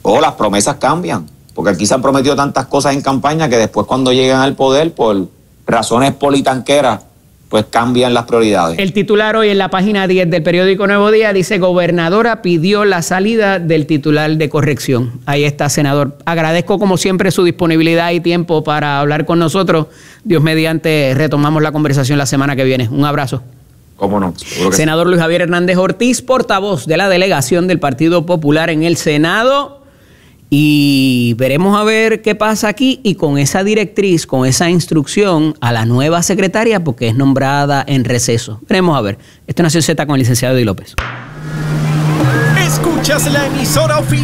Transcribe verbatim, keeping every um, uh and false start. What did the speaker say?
oh, las promesas cambian, porque aquí se han prometido tantas cosas en campaña que después cuando llegan al poder, por razones politanqueras, pues cambian las prioridades. El titular hoy en la página diez del periódico Nuevo Día dice: gobernadora pidió la salida del titular de corrección. Ahí está, senador. Agradezco como siempre su disponibilidad y tiempo para hablar con nosotros. Dios mediante, retomamos la conversación la semana que viene. Un abrazo. ¿Cómo no? Senador Luis Javier Hernández Ortiz, portavoz de la delegación del Partido Popular en el Senado. Y veremos a ver qué pasa aquí y con esa directriz, con esa instrucción a la nueva secretaria, porque es nombrada en receso. Veremos a ver. Esto es Nación Z con el licenciado Eddie López. Escuchas la emisora oficial.